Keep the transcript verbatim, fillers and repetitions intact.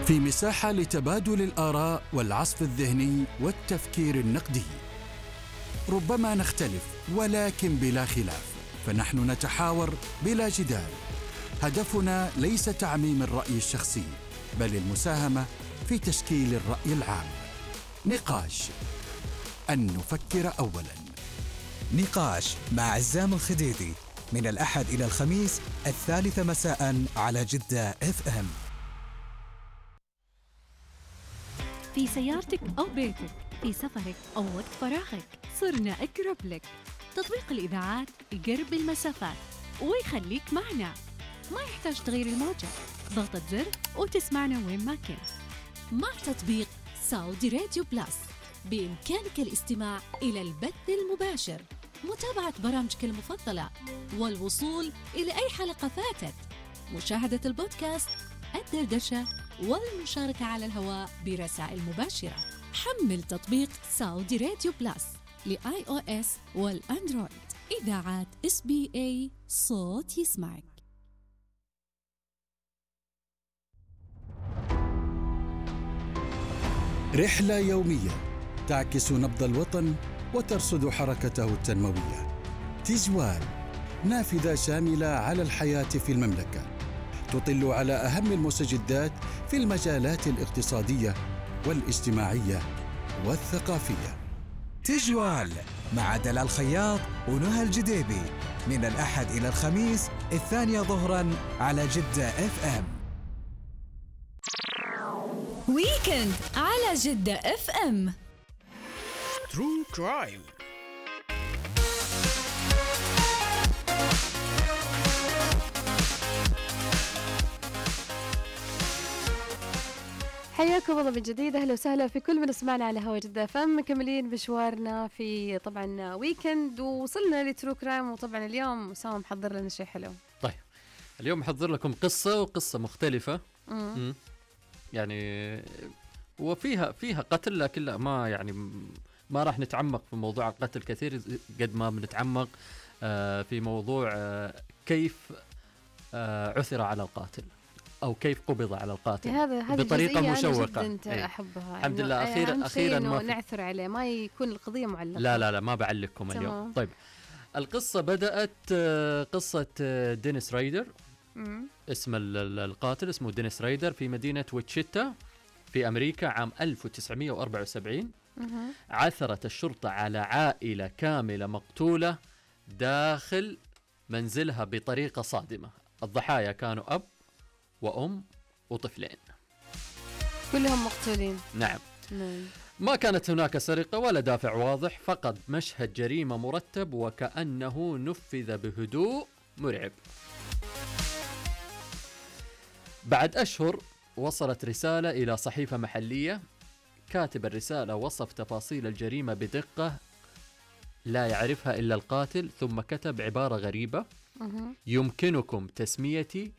في مساحة لتبادل الآراء والعصف الذهني والتفكير النقدي. ربما نختلف ولكن بلا خلاف، فنحن نتحاور بلا جدال. هدفنا ليس تعميم الرأي الشخصي، بل المساهمة في تشكيل الرأي العام. نقاش، أن نفكر أولاً. نقاش مع عزام الخديدي من الأحد إلى الخميس الثالثة مساء على جدة اف ام. في سيارتك أو بيتك، في سفرك أو وقت فراغك، صرنا أقرب لك. تطبيق الإذاعات يقرب المسافات ويخليك معنا، ما يحتاج تغيير الموجة، ضغطة زر وتسمعنا وين ما كنت. مع تطبيق سعودي راديو بلاس بإمكانك الاستماع إلى البث المباشر، متابعة برامجك المفضلة، والوصول إلى أي حلقة فاتت، مشاهدة البودكاست، الدردشة، والمشاركة على الهواء برسائل مباشرة. حمل تطبيق سعودي راديو بلاس لآي أو إس والأندرويد. إذاعات إس بي إي، صوت يسمعك. رحلة يومية تعكس نبض الوطن وترصد حركته التنموية. تجوال، نافذة شاملة على الحياة في المملكة، تطل على أهم المستجدات في المجالات الاقتصادية والاجتماعية والثقافية. تجوال مع دلال خياط ونهى الجديبي من الأحد إلى الخميس الثانية ظهراً على جدة اف ام. ويكند على جدة اف ام. ترو كرايم. حياكم الله من جديد، اهلا وسهلا في كل من اسمعنا على هوا جدة فم. مكملين مشوارنا في طبعا ويكند، ووصلنا لترو كرايم، وطبعا اليوم أسامة محضر لنا شيء حلو. طيب اليوم محضر لكم قصة وقصة مختلفة. مم. يعني وفيها فيها قتل، لكن لا ما يعني ما راح نتعمق في موضوع القتل كثير قد ما بنتعمق آه في موضوع آه كيف آه عثر على القاتل أو كيف قبض على القاتل. هذا هذا بطريقة مشوقة. أنا جدا أنت ايه. أحبها. الحمد لله أخيرا أخيرا ما نعثر عليه، ما يكون القضية معلقة. لا لا لا ما بعلقكم اليوم. طيب القصة بدأت آه قصة آه دينيس رايدر. مم. اسم القاتل اسمه دينيس رايدر في مدينة ويتشيتا في أمريكا عام ألف وتسعمائة وأربعة وسبعين. مم. عثرت الشرطة على عائلة كاملة مقتولة داخل منزلها بطريقة صادمة. الضحايا كانوا أب وأم وطفلين، كلهم مقتولين. نعم. نعم. ما كانت هناك سرقة ولا دافع واضح، فقط مشهد جريمة مرتب وكأنه نفذ بهدوء مرعب. بعد أشهر وصلت رسالة إلى صحيفة محلية. كاتب الرسالة وصف تفاصيل الجريمة بدقة لا يعرفها إلا القاتل، ثم كتب عبارة غريبة: مم. يمكنكم تسميتي